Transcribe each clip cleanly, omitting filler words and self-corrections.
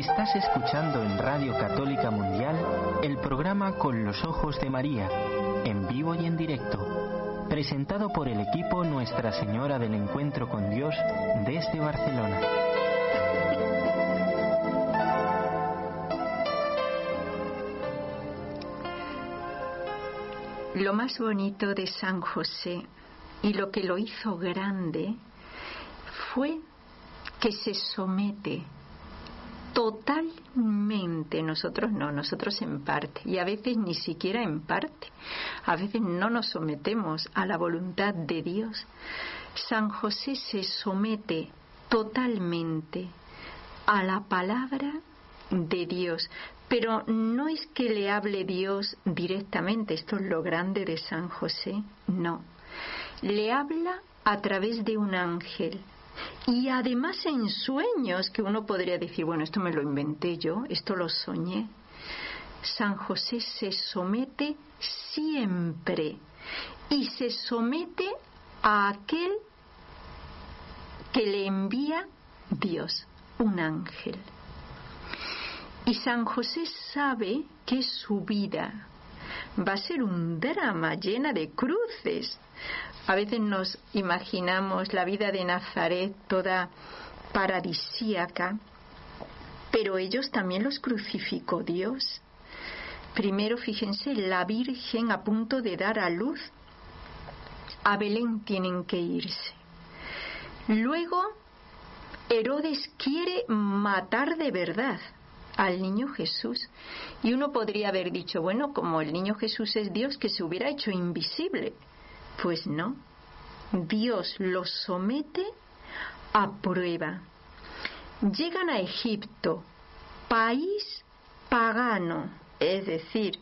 Estás escuchando en Radio Católica Mundial el programa Con los Ojos de María, en vivo y en directo, presentado por el equipo Nuestra Señora del Encuentro con Dios desde Barcelona. Lo más bonito de San José y lo que lo hizo grande fue que se somete totalmente, nosotros no, nosotros en parte, y a veces ni siquiera en parte, a veces no nos sometemos a la voluntad de Dios. San José se somete totalmente a la palabra de Dios, pero no es que le hable Dios directamente, esto es lo grande de San José, no, le habla a través de un ángel. Y además en sueños, que uno podría decir, bueno, esto me lo inventé yo, esto lo soñé. San José se somete siempre y se somete a aquel que le envía Dios, un ángel. Y San José sabe que su vida va a ser un drama llena de cruces. A veces nos imaginamos la vida de Nazaret toda paradisíaca, pero ellos también los crucificó Dios. Primero, fíjense, la Virgen a punto de dar a luz. A Belén tienen que irse. Luego, Herodes quiere matar de verdad al niño Jesús. Y uno podría haber dicho, bueno, como el niño Jesús es Dios, que se hubiera hecho invisible. Pues no, Dios los somete a prueba. Llegan a Egipto, país pagano, es decir,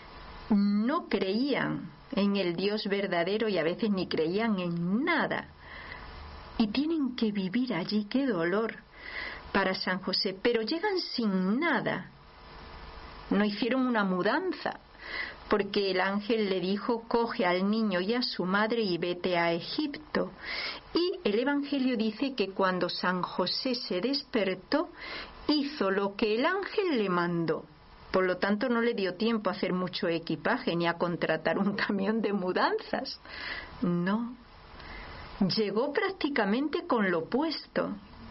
no creían en el Dios verdadero y a veces ni creían en nada. Y tienen que vivir allí, qué dolor para San José, pero llegan sin nada. No hicieron una mudanza, porque el ángel le dijo, coge al niño y a su madre y vete a Egipto. Y el Evangelio dice que cuando San José se despertó, hizo lo que el ángel le mandó. Por lo tanto, no le dio tiempo a hacer mucho equipaje ni a contratar un camión de mudanzas. No, llegó prácticamente con lo puesto.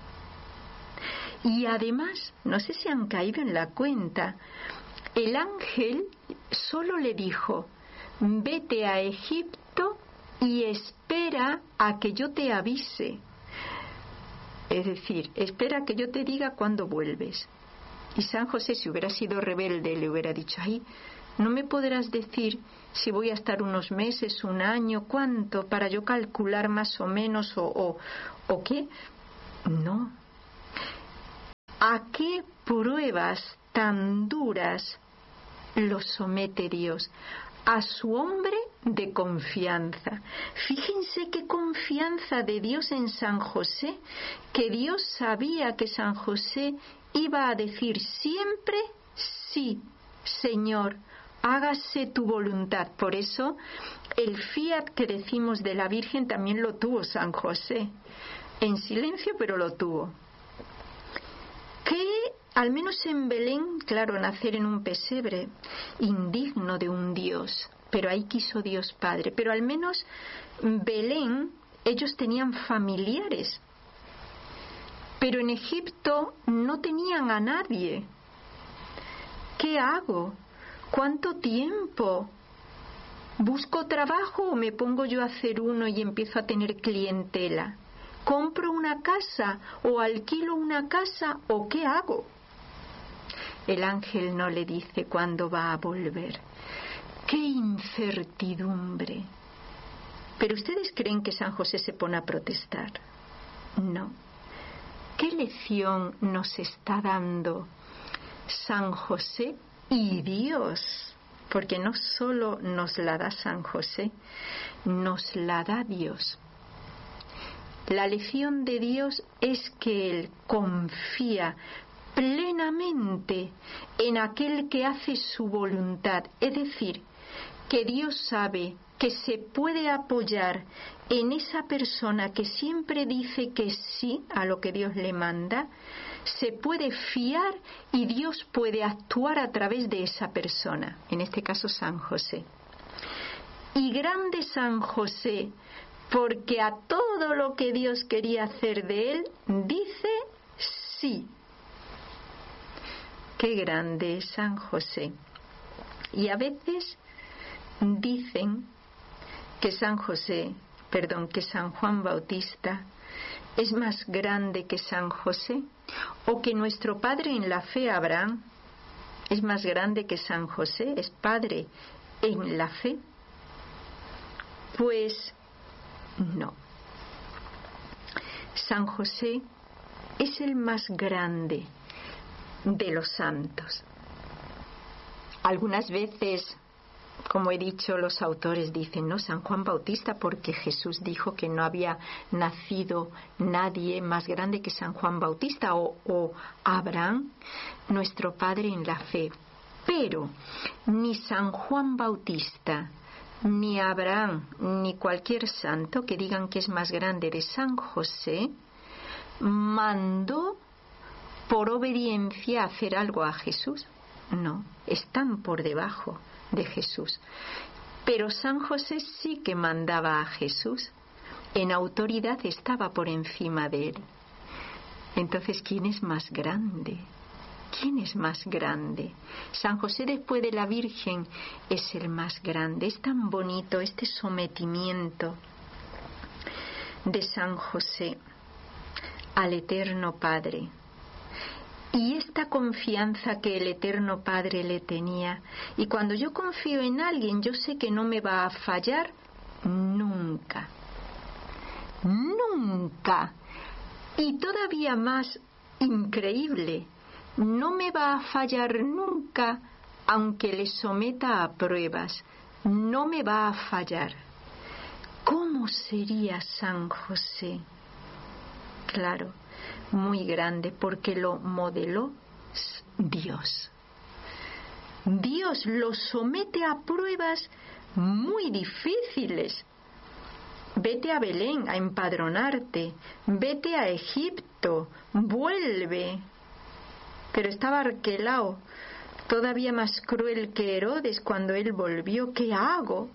Y además, no sé si han caído en la cuenta, el ángel solo le dijo, vete a Egipto y espera a que yo te avise. Es decir, espera a que yo te diga cuándo vuelves. Y San José, si hubiera sido rebelde, le hubiera dicho, ay, ¿no me podrás decir si voy a estar unos meses, un año, cuánto, para yo calcular más o menos o qué? No. ¿A qué pruebas tan duras los somete Dios? A su hombre de confianza. Fíjense qué confianza de Dios en San José, que Dios sabía que San José iba a decir siempre, sí, Señor, hágase tu voluntad. Por eso el fiat que decimos de la Virgen también lo tuvo San José, en silencio, pero lo tuvo. Que al menos en Belén, claro, nacer en un pesebre, indigno de un Dios, pero ahí quiso Dios Padre. Pero al menos Belén, ellos tenían familiares, pero en Egipto no tenían a nadie. ¿Qué hago? ¿Cuánto tiempo? ¿Busco trabajo o me pongo yo a hacer uno y empiezo a tener clientela? ¿Compro una casa o alquilo una casa o qué hago? El ángel no le dice cuándo va a volver. ¡Qué incertidumbre! ¿Pero ustedes creen que San José se pone a protestar? No. ¿Qué lección nos está dando San José y Dios? Porque no solo nos la da San José, nos la da Dios. La lección de Dios es que Él confía plenamente en aquel que hace su voluntad. Es decir, que Dios sabe que se puede apoyar en esa persona que siempre dice que sí a lo que Dios le manda, se puede fiar y Dios puede actuar a través de esa persona, en este caso San José. Y grande San José, porque a todo lo que Dios quería hacer de él, dice sí. Qué grande es San José. Y a veces dicen que San Juan Bautista es más grande que San José, o que nuestro padre en la fe, Abraham, es más grande que San José, es padre en la fe. Pues no. San José es el más grande de los santos. Algunas veces, como he dicho, los autores dicen, no, San Juan Bautista, porque Jesús dijo que no había nacido nadie más grande que San Juan Bautista, o Abraham, nuestro padre en la fe. Pero ni San Juan Bautista, ni Abraham, ni cualquier santo que digan que es más grande de San José, mandó por obediencia hacer algo a Jesús. No, están por debajo de Jesús. Pero San José sí que mandaba a Jesús. En autoridad estaba por encima de él. Entonces, ¿quién es más grande? ¿Quién es más grande? San José, después de la Virgen, es el más grande. Es tan bonito este sometimiento de San José al Eterno Padre. Y esta confianza que el Eterno Padre le tenía. Y cuando yo confío en alguien, yo sé que no me va a fallar nunca. Nunca. Y todavía más increíble, no me va a fallar nunca, aunque le someta a pruebas. No me va a fallar. ¿Cómo sería San José? Claro, muy grande, porque lo modeló Dios. Dios lo somete a pruebas muy difíciles. Vete a Belén a empadronarte, vete a Egipto, vuelve. Pero estaba Arquelao, todavía más cruel que Herodes cuando él volvió. ¿Qué hago?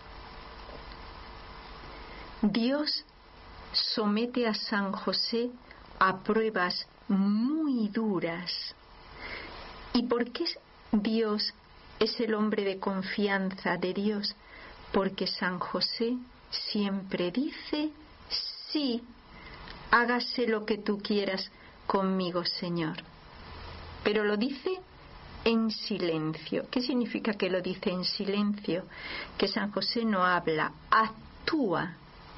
Dios somete a San José a pruebas muy duras. ¿Y por qué Dios es el hombre de confianza de Dios? Porque San José siempre dice sí, hágase lo que tú quieras conmigo, Señor. Pero lo dice en silencio. ¿Qué significa que lo dice en silencio? Que San José no habla, actúa,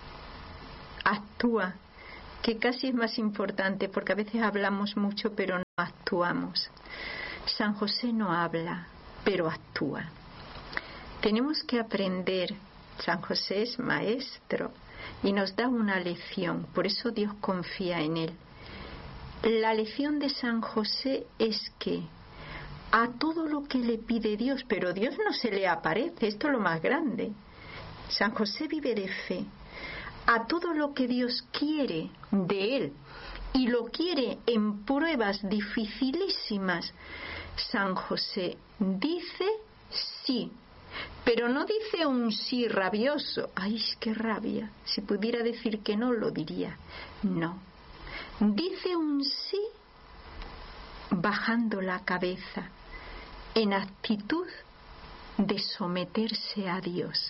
que casi es más importante, porque a veces hablamos mucho pero no actuamos. San José no habla, pero actúa. Tenemos que aprender. San José es maestro y nos da una lección, por eso Dios confía en él. La lección de San José es que a todo lo que le pide Dios, pero Dios no se le aparece, esto es lo más grande. San José vive de fe. A todo lo que Dios quiere de él, y lo quiere en pruebas dificilísimas, San José dice sí, pero no dice un sí rabioso. ¡Ay, qué rabia! Si pudiera decir que no, lo diría. No. Dice un sí bajando la cabeza, en actitud de someterse a Dios.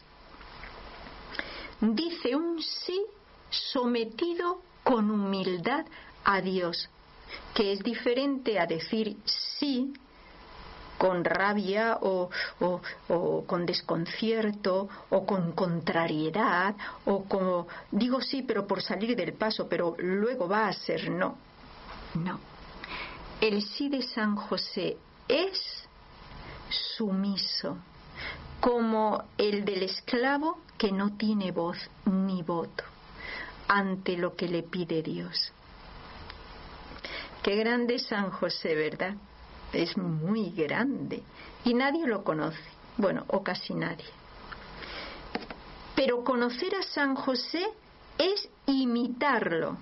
Dice un sí sometido con humildad a Dios, que es diferente a decir sí con rabia o con desconcierto o con contrariedad o como digo sí pero por salir del paso, pero luego va a ser no. No. El sí de San José es sumiso, como el del esclavo que no tiene voz ni voto ante lo que le pide Dios. Qué grande es San José, ¿verdad? Es muy grande y nadie lo conoce, bueno, o casi nadie. Pero conocer a San José es imitarlo.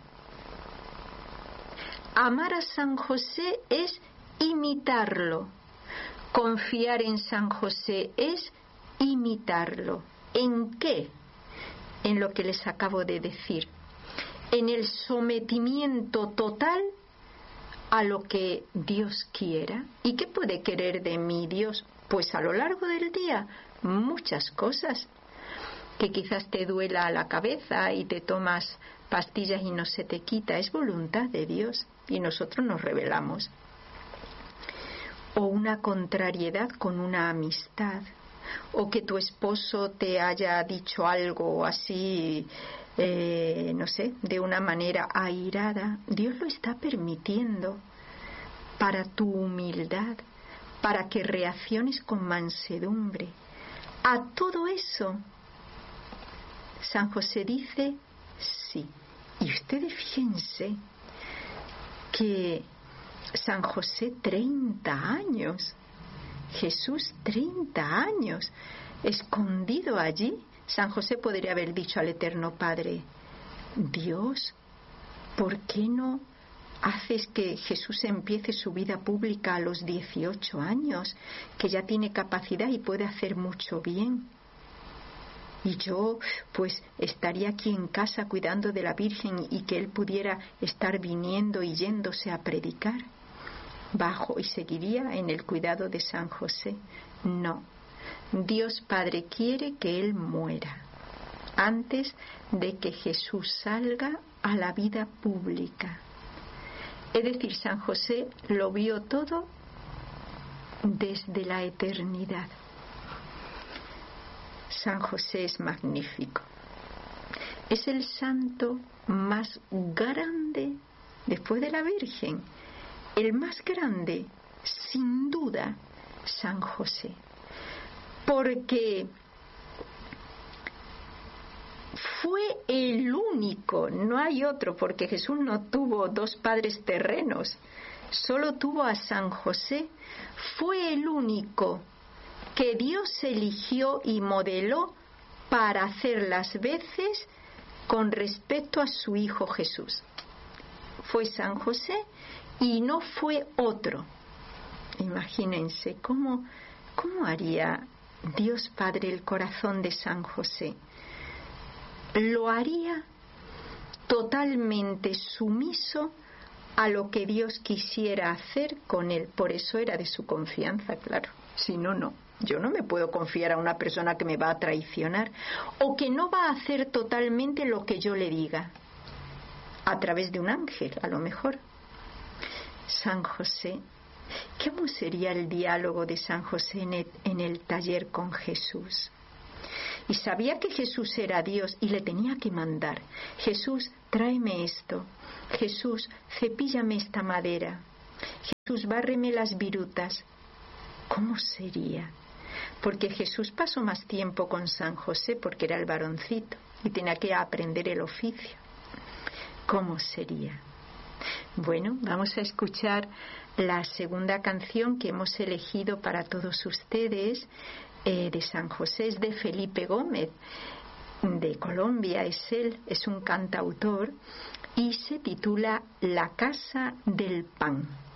Amar a San José es imitarlo. Confiar en San José es imitarlo. ¿En qué? En lo que les acabo de decir. En el sometimiento total a lo que Dios quiera. ¿Y qué puede querer de mí Dios? Pues a lo largo del día muchas cosas. Que quizás te duela la cabeza y te tomas pastillas y no se te quita. Es voluntad de Dios y nosotros nos rebelamos. O una contrariedad con una amistad. O que tu esposo te haya dicho algo así, no sé, de una manera airada. Dios lo está permitiendo para tu humildad, para que reacciones con mansedumbre. A todo eso San José dice sí. Y ustedes fíjense que San José 30 años, Jesús 30 años, escondido allí. San José podría haber dicho al Eterno Padre: Dios, ¿por qué no haces que Jesús empiece su vida pública a los 18 años, que ya tiene capacidad y puede hacer mucho bien? Y yo pues estaría aquí en casa cuidando de la Virgen y que él pudiera estar viniendo y yéndose a predicar bajo y seguiría en el cuidado de San José. No, Dios Padre quiere que él muera antes de que Jesús salga a la vida pública. Es decir, San José lo vio todo desde la eternidad. San José es magnífico. Es el santo más grande después de la Virgen. El más grande, sin duda, San José. Porque fue el único, no hay otro, porque Jesús no tuvo dos padres terrenos, solo tuvo a San José. Fue el único que Dios eligió y modeló para hacer las veces con respecto a su Hijo Jesús. Fue San José y no fue otro. Imagínense cómo haría Dios Padre el corazón de San José. Lo haría totalmente sumiso a lo que Dios quisiera hacer con él. Por eso era de su confianza, claro. Si no, no. Yo no me puedo confiar a una persona que me va a traicionar o que no va a hacer totalmente lo que yo le diga. A través de un ángel, a lo mejor. San José, ¿cómo sería el diálogo de San José en el taller con Jesús? Y sabía que Jesús era Dios y le tenía que mandar: Jesús, tráeme esto. Jesús, cepíllame esta madera. Jesús, bárreme las virutas. ¿Cómo sería? Porque Jesús pasó más tiempo con San José porque era el varoncito y tenía que aprender el oficio. ¿Cómo sería? Bueno, vamos a escuchar la segunda canción que hemos elegido para todos ustedes, de San José. Es de Felipe Gómez, de Colombia. Es un cantautor y se titula La Casa del Pan.